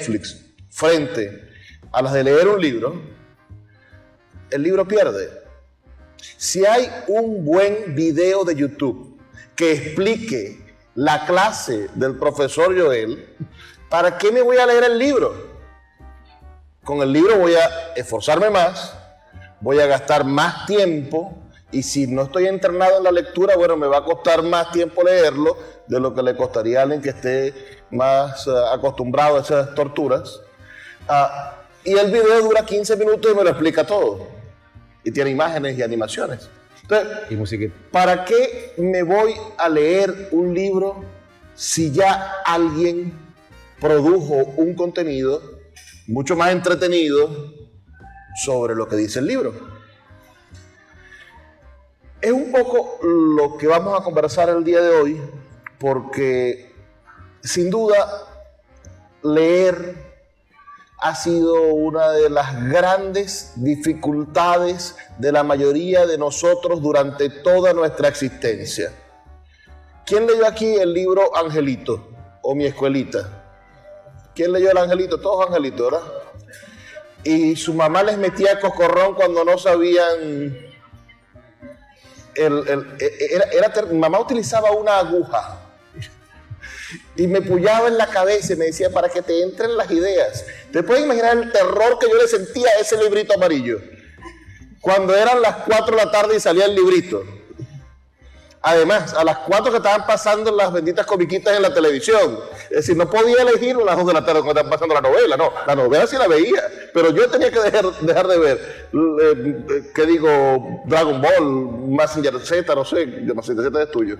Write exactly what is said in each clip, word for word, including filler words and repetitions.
Netflix frente a las de leer un libro, el libro pierde. Si hay un buen video de YouTube que explique la clase del profesor Joel, ¿para qué me voy a leer el libro? Con el libro voy a esforzarme más, voy a gastar más tiempo, y si no estoy entrenado en la lectura, bueno, me va a costar más tiempo leerlo de lo que le costaría a alguien que esté más uh, acostumbrado a esas torturas. Uh, y el video dura quince minutos y me lo explica todo. Y tiene imágenes y animaciones. Entonces, y musiquita. ¿Para qué me voy a leer un libro si ya alguien produjo un contenido mucho más entretenido sobre lo que dice el libro? Es un poco lo que vamos a conversar el día de hoy, porque sin duda leer ha sido una de las grandes dificultades de la mayoría de nosotros durante toda nuestra existencia. ¿Quién leyó aquí el libro Angelito o Mi Escuelita? ¿Quién leyó el Angelito? Todos angelitos, ¿verdad? Y su mamá les metía cocorrón cuando no sabían... El, el, era, era, mi mamá utilizaba una aguja y me pullaba en la cabeza y me decía, para que te entren las ideas. ¿Te puedes imaginar el terror que yo le sentía a ese librito amarillo? Cuando eran las cuatro de la tarde y salía el librito. Además, a las cuatro que estaban pasando las benditas comiquitas en la televisión. Es decir, no podía elegir a las dos de la tarde cuando estaban pasando la novela. No, la novela sí la veía, pero yo tenía que dejar, dejar de ver, eh, ¿qué digo? Dragon Ball, Mazinger Z, no sé, Mazinger Z es tuyo.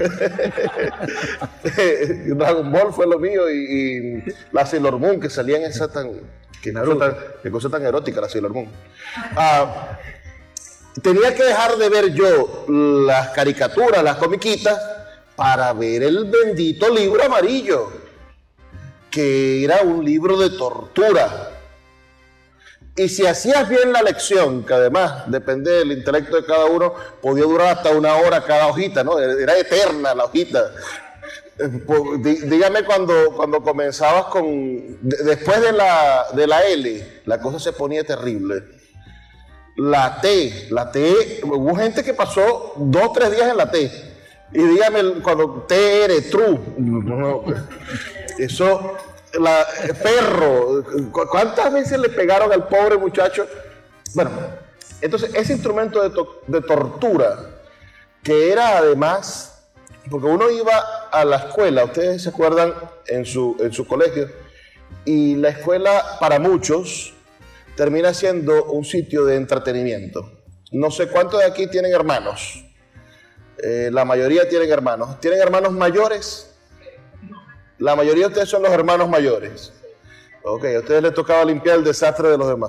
Dragon Ball fue lo mío y, y la Sailor Moon, que salían esa tan... Qué cosa tan, qué cosa tan erótica la Sailor Moon. Ah... Tenía que dejar de ver yo las caricaturas, las comiquitas, para ver el bendito libro amarillo, que era un libro de tortura. Y si hacías bien la lección, que además depende del intelecto de cada uno, podía durar hasta una hora cada hojita, ¿no? Era eterna la hojita. Dígame cuando, cuando comenzabas con... Después de la, de la L, la cosa se ponía terrible. La T, la T, hubo gente que pasó dos o tres días en la T. Y dígame, cuando T R, true, eso, la, perro, ¿cuántas veces le pegaron al pobre muchacho? Bueno, entonces ese instrumento de, to, de tortura, que era además, porque uno iba a la escuela, ustedes se acuerdan, en su, en su colegio, y la escuela para muchos termina siendo un sitio de entretenimiento. No sé cuántos de aquí tienen hermanos. Eh, la mayoría tienen hermanos. ¿Tienen hermanos mayores? La mayoría de ustedes son los hermanos mayores. Ok, a ustedes les tocaba limpiar el desastre de los demás.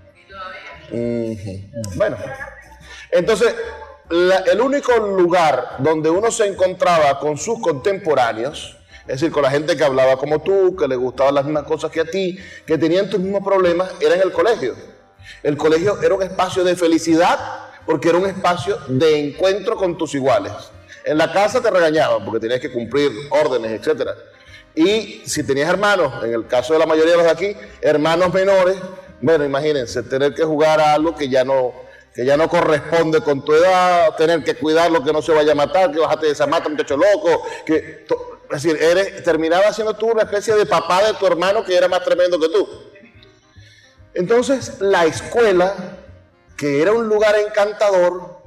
Uh-huh. Bueno, entonces, la, el único lugar donde uno se encontraba con sus contemporáneos, es decir, con la gente que hablaba como tú, que le gustaban las mismas cosas que a ti, que tenían tus mismos problemas, era en el colegio. El colegio era un espacio de felicidad porque era un espacio de encuentro con tus iguales. En la casa te regañaban porque tenías que cumplir órdenes, etcétera. Y si tenías hermanos, en el caso de la mayoría de los de aquí, hermanos menores, bueno, imagínense, tener que jugar a algo que ya no, que ya no corresponde con tu edad, tener que cuidarlo, que no se vaya a matar, que bájate de esa mata, muchacho loco, que... Es decir, eres, terminaba siendo tú una especie de papá de tu hermano que era más tremendo que tú. Entonces, la escuela, que era un lugar encantador,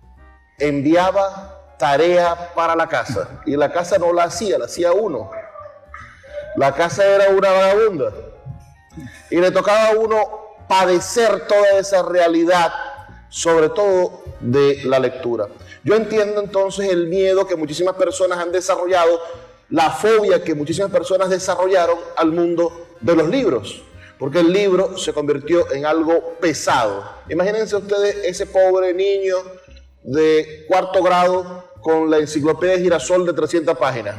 enviaba tarea para la casa. Y la casa no la hacía, la hacía uno. La casa era una vagabunda. Y le tocaba a uno padecer toda esa realidad, sobre todo de la lectura. Yo entiendo entonces el miedo que muchísimas personas han desarrollado, la fobia que muchísimas personas desarrollaron al mundo de los libros, porque el libro se convirtió en algo pesado. Imagínense ustedes ese pobre niño de cuarto grado con la enciclopedia Girasol de trescientas páginas.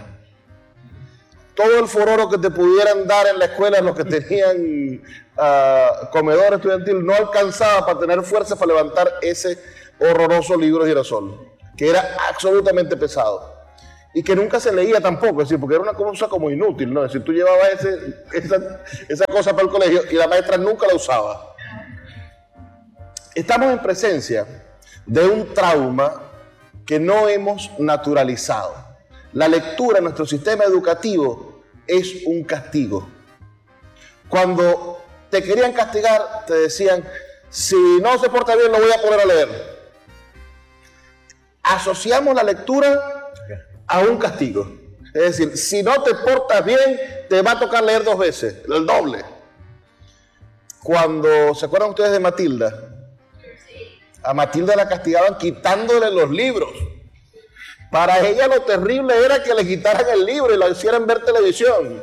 Todo el fororo que te pudieran dar en la escuela, los que tenían uh, comedor estudiantil, no alcanzaba para tener fuerza para levantar ese horroroso libro de Girasol, que era absolutamente pesado. y que nunca se leía tampoco, es decir, porque era una cosa como inútil, ¿no? Es decir, tú llevabas ese, esa, esa cosa para el colegio y la maestra nunca la usaba. Estamos en presencia de un trauma que no hemos naturalizado. La lectura en nuestro sistema educativo es un castigo. Cuando te querían castigar, te decían, si no se porta bien, lo voy a poner a leer. Asociamos la lectura a un castigo. Es decir, si no te portas bien, te va a tocar leer dos veces, el doble. Cuando, ¿se acuerdan ustedes de Matilda? A Matilda la castigaban quitándole los libros. Para ella lo terrible era que le quitaran el libro y la hicieran ver televisión.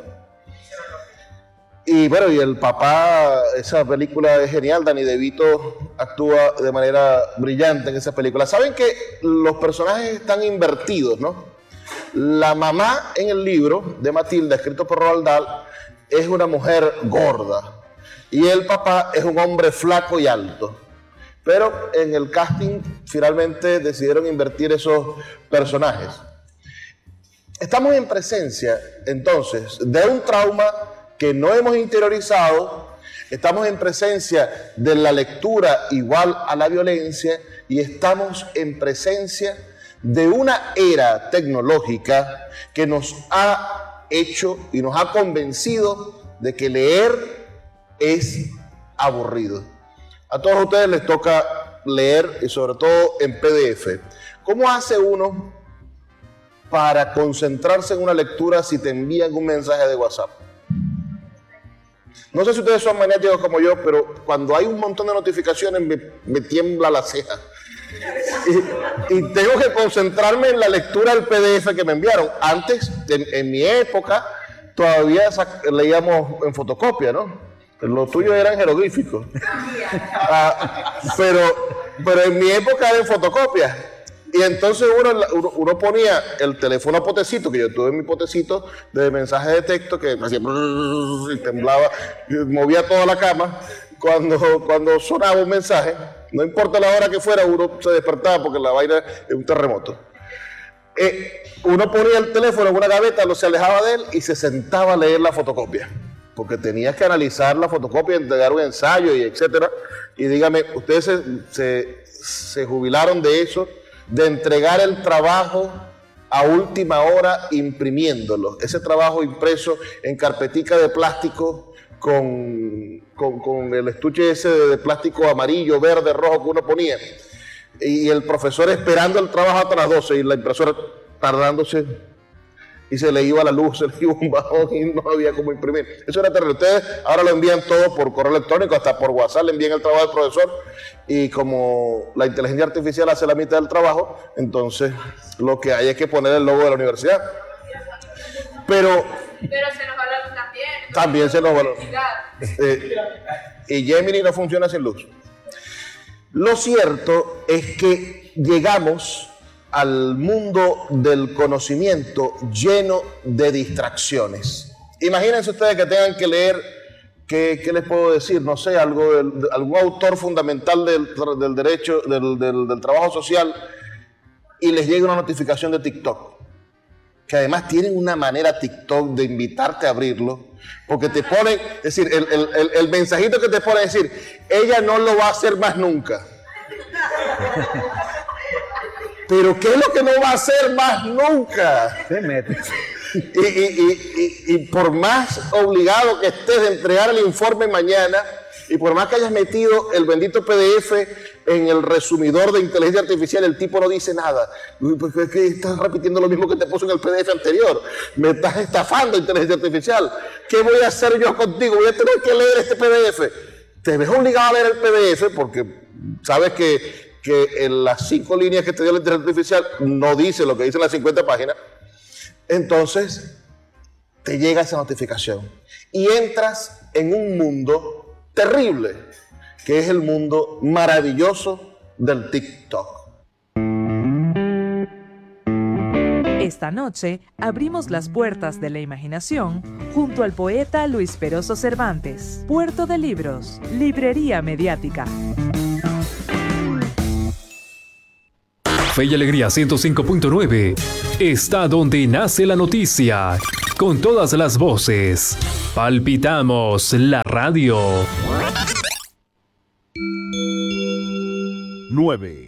Y bueno, y el papá, esa película es genial, Danny DeVito actúa de manera brillante en esa película. Saben que los personajes están invertidos, ¿no? La mamá en el libro de Matilda, escrito por Roald Dahl, es una mujer gorda y el papá es un hombre flaco y alto. Pero en el casting finalmente decidieron invertir esos personajes. Estamos en presencia, entonces, de un trauma que no hemos interiorizado. Estamos en presencia de la lectura igual a la violencia y estamos en presencia de una era tecnológica que nos ha hecho y nos ha convencido de que leer es aburrido. A todos ustedes les toca leer y sobre todo en P D F. ¿Cómo hace uno para concentrarse en una lectura si te envían un mensaje de WhatsApp? No sé si ustedes son maniáticos como yo, pero cuando hay un montón de notificaciones me, me tiembla la ceja. Y, y tengo que concentrarme en la lectura del P D F que me enviaron. Antes, en, en mi época, todavía leíamos en fotocopia, ¿no? Lo tuyo eran jeroglíficos. Ah, pero, pero en mi época era en fotocopia. Y entonces uno, uno, uno ponía el teléfono a potecito, que yo tuve mi potecito de mensaje de texto que hacía y temblaba, y movía toda la cama. Cuando, cuando sonaba un mensaje, no importa la hora que fuera, uno se despertaba porque la vaina es un terremoto. Eh, uno ponía el teléfono en una gaveta, lo se alejaba de él y se sentaba a leer la fotocopia. Porque tenías que analizar la fotocopia, entregar un ensayo y etcétera. Y dígame, ustedes se, se, se jubilaron de eso, de entregar el trabajo a última hora imprimiéndolo. Ese trabajo impreso en carpetica de plástico con, con, con el estuche ese de, de plástico amarillo, verde, rojo que uno ponía. Y el profesor esperando el trabajo hasta las doce y la impresora tardándose. Y se le iba la luz, se le iba un bajón y no había cómo imprimir. Eso era terrible. Ustedes ahora lo envían todo por correo electrónico, hasta por WhatsApp le envían el trabajo del profesor. Y como la inteligencia artificial hace la mitad del trabajo, entonces lo que hay es que poner el logo de la universidad. Pero, Pero se nos va la luz también. También se nos va la luz. Eh, y Gemini no funciona sin luz. Lo cierto es que llegamos al mundo del conocimiento lleno de distracciones. Imagínense ustedes que tengan que leer, ¿qué, qué les puedo decir? No sé, algo del, de, algún autor fundamental del, del derecho, del, del, del trabajo social, y les llega una notificación de TikTok, que además tienen una manera TikTok de invitarte a abrirlo, porque te ponen, es decir, el, el, el, el mensajito que te pone es decir, ella no lo va a hacer más nunca. Pero ¿qué es lo que no va a hacer más nunca? Se mete. Y, y, y, y, y por más obligado que estés de entregar el informe mañana, y por más que hayas metido el bendito P D F en el resumidor de inteligencia artificial, el tipo no dice nada. Pues es que estás repitiendo lo mismo que te puso en el P D F anterior. Me estás estafando, inteligencia artificial. ¿Qué voy a hacer yo contigo? Voy a tener que leer este P D F. Te ves obligado a leer el P D F porque sabes que que en las cinco líneas que te dio la inteligencia artificial no dice lo que dice en las cincuenta páginas, entonces te llega esa notificación y entras en un mundo terrible, que es el mundo maravilloso del TikTok. Esta noche abrimos las puertas de la imaginación junto al poeta Luis Peroso Cervantes. Puerto de Libros, Librería Mediática. Fe y Alegría ciento cinco punto nueve está donde nace la noticia, con todas las voces. Palpitamos la radio. nueve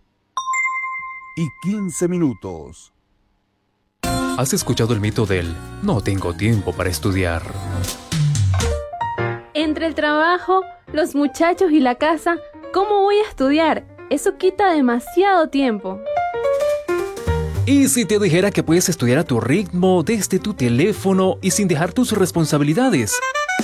y quince minutos. ¿Has escuchado el mito del no tengo tiempo para estudiar? Entre el trabajo, los muchachos y la casa, ¿cómo voy a estudiar? Eso quita demasiado tiempo. ¿Y si te dijera que puedes estudiar a tu ritmo, desde tu teléfono y sin dejar tus responsabilidades?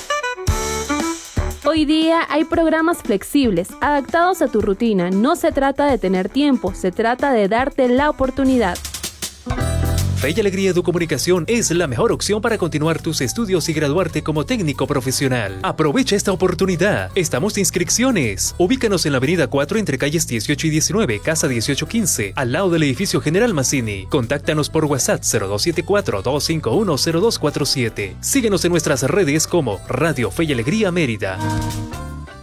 Hoy día hay programas flexibles, adaptados a tu rutina. No se trata de tener tiempo, se trata de darte la oportunidad. Fe y Alegría Educomunicación es la mejor opción para continuar tus estudios y graduarte como técnico profesional. Aprovecha esta oportunidad. Estamos de inscripciones. Ubícanos en la avenida cuatro entre calles dieciocho y diecinueve, casa dieciocho quince, al lado del edificio General Mazzini. Contáctanos por WhatsApp cero dos siete cuatro, dos cinco uno, cero dos cuatro siete. Síguenos en nuestras redes como Radio Fe y Alegría Mérida.